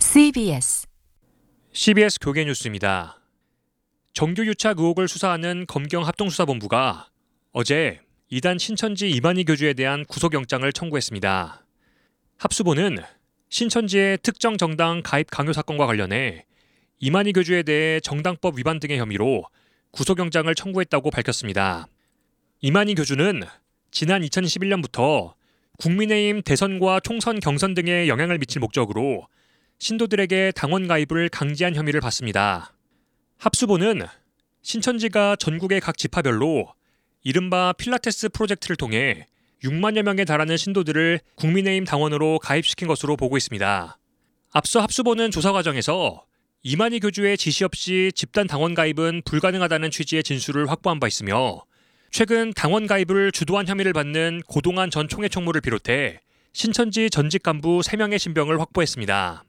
CBS 교계 뉴스입니다. 정규 유착 의혹을 수사하는 검경합동수사본부가 어제 이단 신천지 이만희 교주에 대한 구속영장을 청구했습니다. 합수본은 신천지의 특정 정당 가입 강요 사건과 관련해 이만희 교주에 대해 정당법 위반 등의 혐의로 구속영장을 청구했다고 밝혔습니다. 이만희 교주는 지난 2011년부터 국민의힘 대선과 총선 경선 등에 영향을 미칠 목적으로 신도들에게 당원 가입을 강제한 혐의를 받습니다. 합수본은 신천지가 전국의 각 지파별로 이른바 필라테스 프로젝트를 통해 6만여 명에 달하는 신도들을 국민의힘 당원으로 가입시킨 것으로 보고 있습니다. 앞서 합수본은 조사 과정에서 이만희 교주의 지시 없이 집단 당원 가입은 불가능하다는 취지의 진술을 확보한 바 있으며 최근 당원 가입을 주도한 혐의를 받는 고동환 전 총회 총무를 비롯해 신천지 전직 간부 3명의 신병을 확보했습니다.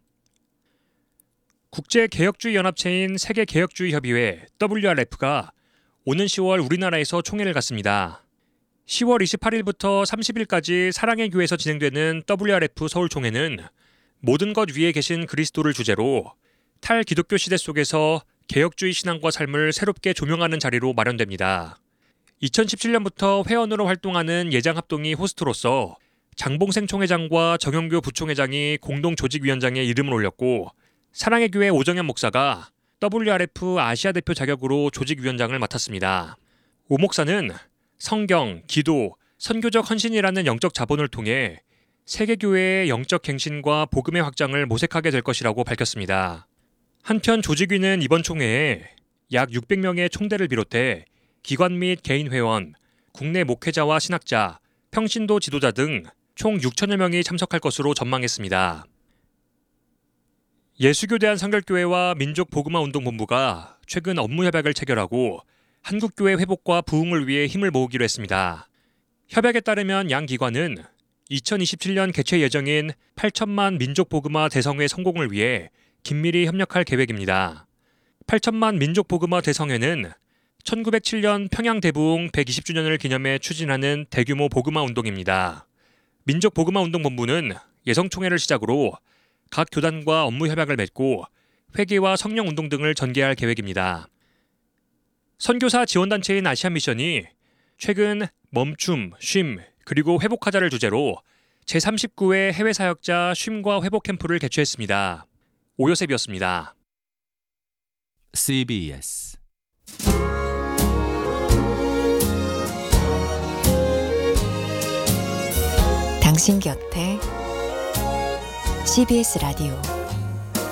국제개혁주의 연합체인 세계개혁주의협의회 WRF가 오는 10월 우리나라에서 총회를 갖습니다. 10월 28일부터 30일까지 사랑의 교회에서 진행되는 WRF 서울총회는 모든 것 위에 계신 그리스도를 주제로 탈기독교 시대 속에서 개혁주의 신앙과 삶을 새롭게 조명하는 자리로 마련됩니다. 2017년부터 회원으로 활동하는 예장합동이 호스트로서 장봉생 총회장과 정영교 부총회장이 공동 조직위원장에 이름을 올렸고 사랑의 교회 오정현 목사가 WRF 아시아 대표 자격으로 조직위원장을 맡았습니다. 오 목사는 성경, 기도, 선교적 헌신이라는 영적 자본을 통해 세계교회의 영적 갱신과 복음의 확장을 모색하게 될 것이라고 밝혔습니다. 한편 조직위는 이번 총회에 약 600명의 총대를 비롯해 기관 및 개인 회원, 국내 목회자와 신학자, 평신도 지도자 등 총 6천여 명이 참석할 것으로 전망했습니다. 예수교대한성결교회와 민족복음화운동본부가 최근 업무협약을 체결하고 한국교회 회복과 부흥을 위해 힘을 모으기로 했습니다. 협약에 따르면 양 기관은 2027년 개최 예정인 8천만 민족복음화 대성회 성공을 위해 긴밀히 협력할 계획입니다. 8천만 민족복음화 대성회는 1907년 평양 대부흥 120주년을 기념해 추진하는 대규모 복음화 운동입니다. 민족복음화운동본부는 예성총회를 시작으로 각 교단과 업무 협약을 맺고 회계와 성령운동 등을 전개할 계획입니다. 선교사 지원단체인 아시안미션이 최근 멈춤, 쉼, 그리고 회복하자를 주제로 제39회 해외사역자 쉼과 회복 캠프를 개최했습니다. 오요셉이었습니다. CBS 당신 곁에 CBS 라디오